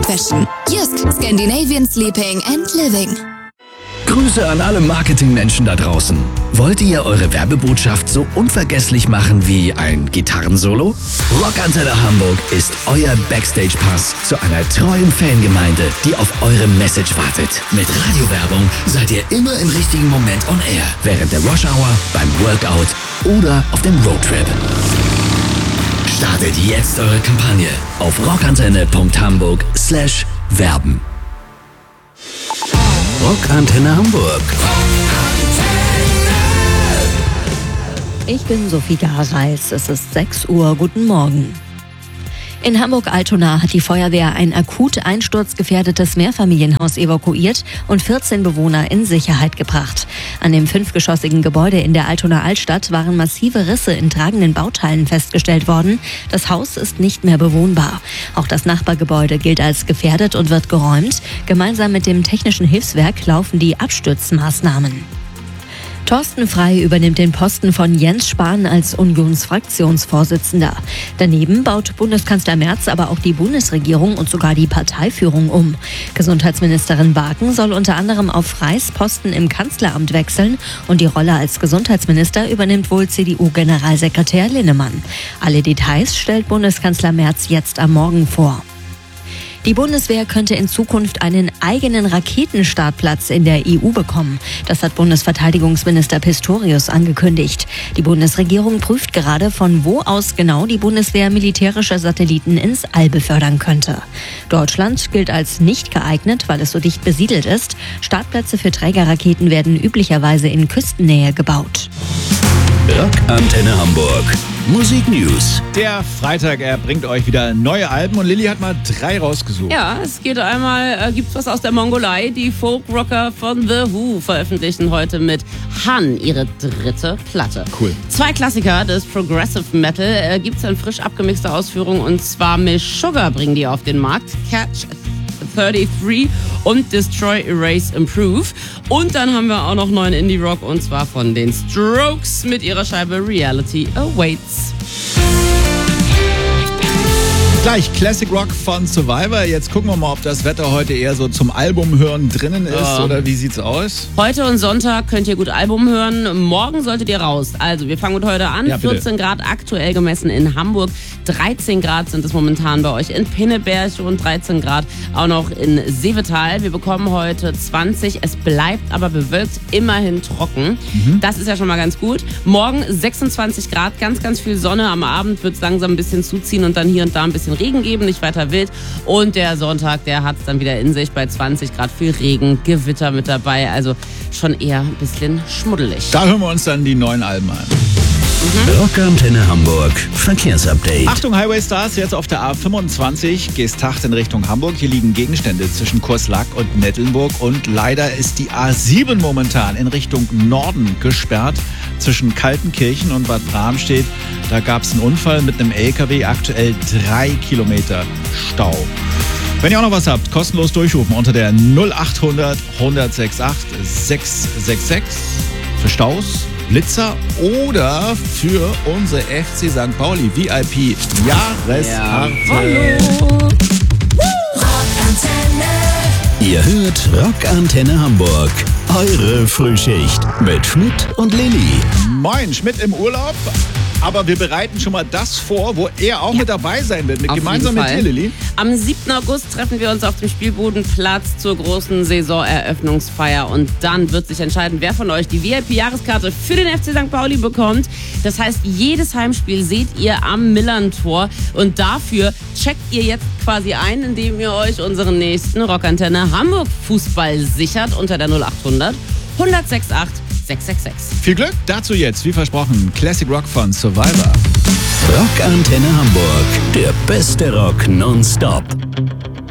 Fashion. Jysk, Scandinavian Sleeping and Living. Grüße an alle Marketingmenschen da draußen. Wollt ihr eure Werbebotschaft so unvergesslich machen wie ein Gitarrensolo? Rockantenne Hamburg ist euer Backstage-Pass zu einer treuen Fangemeinde, die auf eure Message wartet. Mit Radiowerbung seid ihr immer im richtigen Moment on air. Während der Rush-Hour, beim Workout oder auf dem Roadtrip. Startet jetzt eure Kampagne auf rockantenne.hamburg/werben. Rockantenne Hamburg. Ich bin Sophie Gareis. Es ist 6 Uhr. Guten Morgen. In Hamburg-Altona hat die Feuerwehr ein akut einsturzgefährdetes Mehrfamilienhaus evakuiert und 14 Bewohner in Sicherheit gebracht. An dem 5-geschossigen Gebäude in der Altonaer Altstadt waren massive Risse in tragenden Bauteilen festgestellt worden. Das Haus ist nicht mehr bewohnbar. Auch das Nachbargebäude gilt als gefährdet und wird geräumt. Gemeinsam mit dem Technischen Hilfswerk laufen die Abstützmaßnahmen. Thorsten Frey übernimmt den Posten von Jens Spahn als Unionsfraktionsvorsitzender. Daneben baut Bundeskanzler Merz aber auch die Bundesregierung und sogar die Parteiführung um. Gesundheitsministerin Wagen soll unter anderem auf Freys Posten im Kanzleramt wechseln und die Rolle als Gesundheitsminister übernimmt wohl CDU-Generalsekretär Linnemann. Alle Details stellt Bundeskanzler Merz jetzt am Morgen vor. Die Bundeswehr könnte in Zukunft einen eigenen Raketenstartplatz in der EU bekommen. Das hat Bundesverteidigungsminister Pistorius angekündigt. Die Bundesregierung prüft gerade, von wo aus genau die Bundeswehr militärische Satelliten ins All befördern könnte. Deutschland gilt als nicht geeignet, weil es so dicht besiedelt ist. Startplätze für Trägerraketen werden üblicherweise in Küstennähe gebaut. Rockantenne Hamburg. Musik News. Der Freitag, er bringt euch wieder neue Alben und Lilly hat mal 3 rausgesucht. Ja, es geht einmal, gibt's was aus der Mongolei. Die Folk-Rocker von The Who veröffentlichen heute mit Han ihre 3. Platte. Cool. 2 Klassiker des Progressive Metal gibt's in frisch abgemixter Ausführung und zwar Miss Sugar bringen die auf den Markt. Catch 33 und Destroy, Erase, Improve. Und dann haben wir auch noch neuen Indie-Rock und zwar von den Strokes mit ihrer Scheibe Reality Awaits. Gleich Classic Rock von Survivor. Jetzt gucken wir mal, ob das Wetter heute eher so zum Albumhören drinnen ist oder wie sieht's aus? Heute und Sonntag könnt ihr gut Album hören. Morgen solltet ihr raus. Also wir fangen mit heute an. Ja, 14 Grad aktuell gemessen in Hamburg. 13 Grad sind es momentan bei euch in Pinneberg und 13 Grad auch noch in Seevetal. Wir bekommen heute 20. Es bleibt aber bewölkt, immerhin trocken. Das ist ja schon mal ganz gut. Morgen 26 Grad, ganz, ganz viel Sonne. Am Abend wird es langsam ein bisschen zuziehen und dann hier und da ein bisschen Regen geben, nicht weiter wild. Und der Sonntag, der hat es dann wieder in sich bei 20 Grad, viel Regen, Gewitter mit dabei. Also schon eher ein bisschen schmuddelig. Da hören wir uns dann die neuen Alben an. Rockantenne Hamburg. Verkehrsupdate. Achtung, Highway Stars, jetzt auf der A25, Geesthacht in Richtung Hamburg. Hier liegen Gegenstände zwischen Kurslack und Nettelnburg und leider ist die A7 momentan in Richtung Norden gesperrt. Zwischen Kaltenkirchen und Bad Bramstedt, da gab es einen Unfall mit einem LKW, aktuell 3 Kilometer Stau. Wenn ihr auch noch was habt, kostenlos durchrufen unter der 0800 1068 666 für Staus, Blitzer oder für unsere FC St. Pauli VIP Jahreskarte. Hallo. Ihr hört Rockantenne Hamburg. Eure Frühschicht mit Schmidt und Lilly. Moin, Schmidt im Urlaub. Aber wir bereiten schon mal das vor, wo er auch mit dabei sein wird. Gemeinsam mit dir, Lilly. Am 7. August treffen wir uns auf dem Spielbodenplatz zur großen Saisoneröffnungsfeier. Und dann wird sich entscheiden, wer von euch die VIP-Jahreskarte für den FC St. Pauli bekommt. Das heißt, jedes Heimspiel seht ihr am Millern-Tor. Und dafür checkt ihr jetzt quasi ein, indem ihr euch unseren nächsten Rockantenne Hamburg Fußball sichert unter der 0800 1068 666. Viel Glück dazu jetzt, wie versprochen, Classic Rock von Survivor. Rockantenne Hamburg. Der beste Rock nonstop.